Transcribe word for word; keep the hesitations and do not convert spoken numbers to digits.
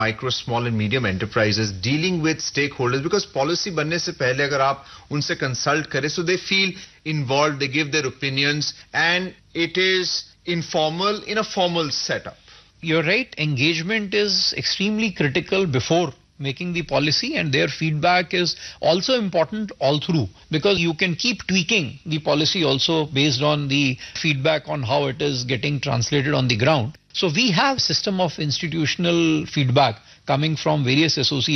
micro, small and medium enterprises, dealing with stakeholders, because policy बनने से पहले अगर आप उनसे consult करें, so they feel involved, they give their opinions, and it is informal in a formal setup. You're right. Engagement is extremely critical before making the policy, and their feedback is also important all through, because you can keep tweaking the policy also based on the feedback on how it is getting translated on the ground. So we have a system of institutional feedback coming from various associations.